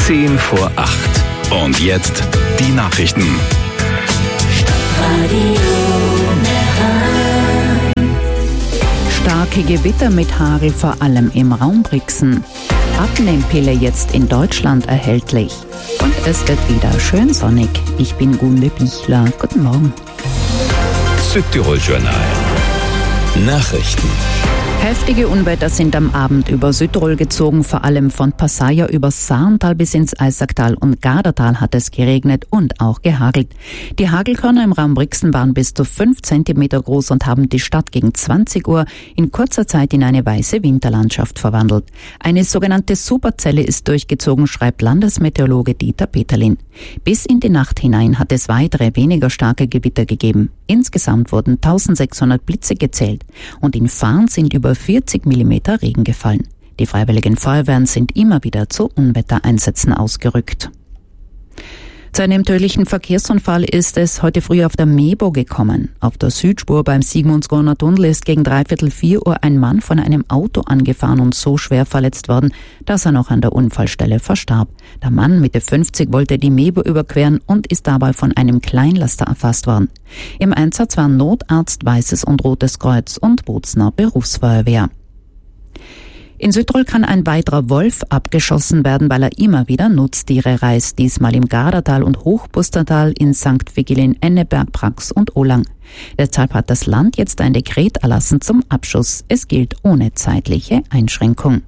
10 vor 8. Und jetzt die Nachrichten. Starke Gewitter mit Hagel, vor allem im Raum Brixen. Abnehmpille jetzt in Deutschland erhältlich. Und es wird wieder schön sonnig. Ich bin Gunde Bichler. Guten Morgen. Südtirol-Journal. Nachrichten. Heftige Unwetter sind am Abend über Südtirol gezogen, vor allem von Passaia über Saarntal bis ins Eisacktal und Gardertal hat es geregnet und auch gehagelt. Die Hagelkörner im Raum Brixen waren bis zu 5 Zentimeter groß und haben die Stadt gegen 20 Uhr in kurzer Zeit in eine weiße Winterlandschaft verwandelt. Eine sogenannte Superzelle ist durchgezogen, schreibt Landesmeteorologe Dieter Peterlin. Bis in die Nacht hinein hat es weitere, weniger starke Gewitter gegeben. Insgesamt wurden 1600 Blitze gezählt und in Fahrn sind über 40 Millimeter Regen gefallen. Die Freiwilligen Feuerwehren sind immer wieder zu Unwettereinsätzen ausgerückt. Zu einem tödlichen Verkehrsunfall ist es heute früh auf der Mebo gekommen. Auf der Südspur beim Sigmundsgronner Tunnel ist gegen 3:45 Uhr ein Mann von einem Auto angefahren und so schwer verletzt worden, dass er noch an der Unfallstelle verstarb. Der Mann Mitte 50 wollte die Mebo überqueren und ist dabei von einem Kleinlaster erfasst worden. Im Einsatz waren Notarzt, Weißes und Rotes Kreuz und Bozner Berufsfeuerwehr. In Südtirol kann ein weiterer Wolf abgeschossen werden, weil er immer wieder Nutztiere reißt, diesmal im Gardertal und Hochbustertal, in St. Vigilin, Enneberg, Prax und Olang. Deshalb hat das Land jetzt ein Dekret erlassen zum Abschuss. Es gilt ohne zeitliche Einschränkung.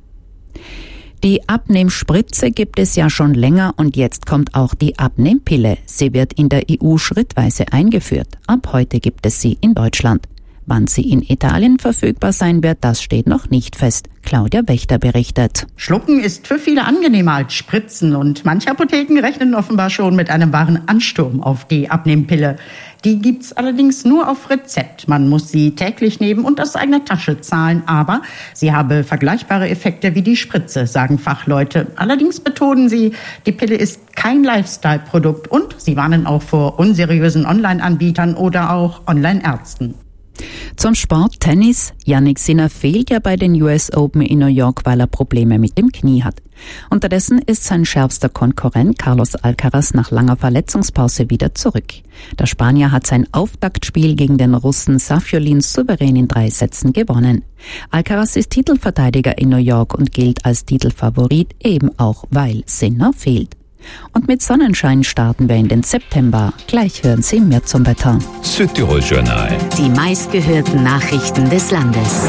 Die Abnehmspritze gibt es ja schon länger und jetzt kommt auch die Abnehmpille. Sie wird in der EU schrittweise eingeführt. Ab heute gibt es sie in Deutschland. Wann sie in Italien verfügbar sein wird, das steht noch nicht fest. Claudia Wächter berichtet. Schlucken ist für viele angenehmer als Spritzen und manche Apotheken rechnen offenbar schon mit einem wahren Ansturm auf die Abnehmpille. Die gibt's allerdings nur auf Rezept. Man muss sie täglich nehmen und aus eigener Tasche zahlen. Aber sie habe vergleichbare Effekte wie die Spritze, sagen Fachleute. Allerdings betonen sie, die Pille ist kein Lifestyle-Produkt und sie warnen auch vor unseriösen Online-Anbietern oder auch Online-Ärzten. Zum Sport Tennis. Jannik Sinner fehlt ja bei den US Open in New York, weil er Probleme mit dem Knie hat. Unterdessen ist sein schärfster Konkurrent Carlos Alcaraz nach langer Verletzungspause wieder zurück. Der Spanier hat sein Auftaktspiel gegen den Russen Safiullin souverän in 3 Sätzen gewonnen. Alcaraz ist Titelverteidiger in New York und gilt als Titelfavorit, eben auch weil Sinner fehlt. Und mit Sonnenschein starten wir in den September. Gleich hören Sie mehr zum Wetter. Südtirol-Journal. Die meistgehörten Nachrichten des Landes.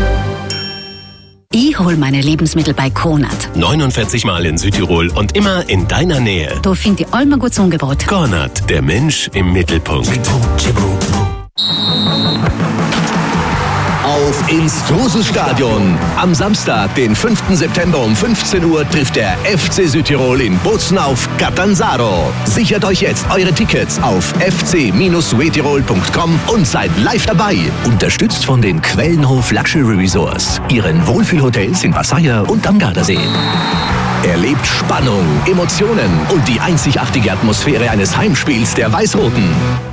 Ich hol meine Lebensmittel bei Kronert. 49 Mal in Südtirol und immer in deiner Nähe. Da finde ich allem ein gutes Angebot. Kronert, der Mensch im Mittelpunkt. Auf ins Truselstadion. Am Samstag, den 5. September um 15 Uhr trifft der FC Südtirol in Bozen auf Catanzaro. Sichert euch jetzt eure Tickets auf fc-suetirol.com und seid live dabei. Unterstützt von den Quellenhof Luxury Resorts, ihren Wohlfühlhotels in Passaia und am Gardasee. Erlebt Spannung, Emotionen und die einzigartige Atmosphäre eines Heimspiels der Weiß-Roten.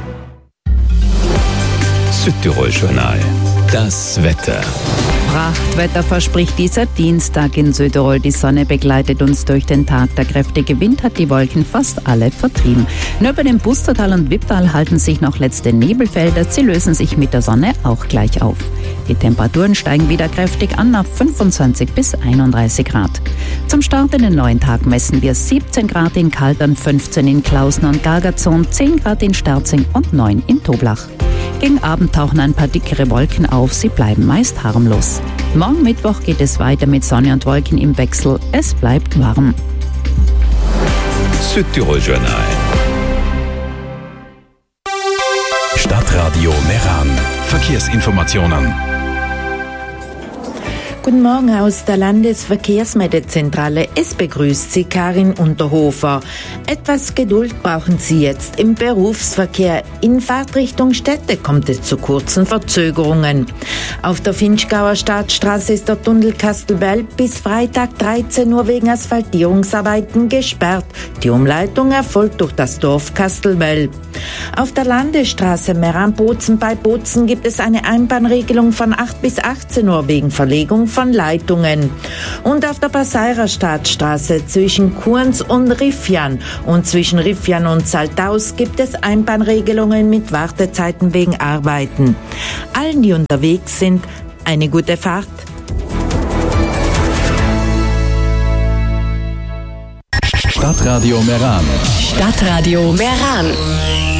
Südtirol-Journal. Das Wetter. Prachtwetter verspricht dieser Dienstag in Südtirol. Die Sonne begleitet uns durch den Tag. Der kräftige Wind hat die Wolken fast alle vertrieben. Nur bei dem Bustertal und Wipptal halten sich noch letzte Nebelfelder. Sie lösen sich mit der Sonne auch gleich auf. Die Temperaturen steigen wieder kräftig an auf 25 bis 31 Grad. Zum Start in den neuen Tag messen wir 17 Grad in Kaltern, 15 in Klausen und Gargazon, 10 Grad in Sterzing und 9 in Toblach. Gegen Abend tauchen ein paar dickere Wolken auf, sie bleiben meist harmlos. Morgen Mittwoch geht es weiter mit Sonne und Wolken im Wechsel. Es bleibt warm. Südtirol-Journal. Stadtradio Meran. Verkehrsinformationen. Guten Morgen aus der Landesverkehrsmeldezentrale. Es begrüßt Sie Karin Unterhofer. Etwas Geduld brauchen Sie jetzt im Berufsverkehr. In Fahrtrichtung Städte kommt es zu kurzen Verzögerungen. Auf der Finchgauer Staatsstraße ist der Tunnel Kastelbell bis Freitag 13 Uhr wegen Asphaltierungsarbeiten gesperrt. Die Umleitung erfolgt durch das Dorf Kastelbell. Auf der Landesstraße Meran-Bozen bei Bozen gibt es eine Einbahnregelung von 8 bis 18 Uhr wegen Verlegung von Leitungen. Und auf der Passairer Stadtstraße zwischen Kurns und Riffian und zwischen Riffian und Saltaus gibt es Einbahnregelungen mit Wartezeiten wegen Arbeiten. Allen, die unterwegs sind, eine gute Fahrt. Stadtradio Meran. Stadtradio Meran.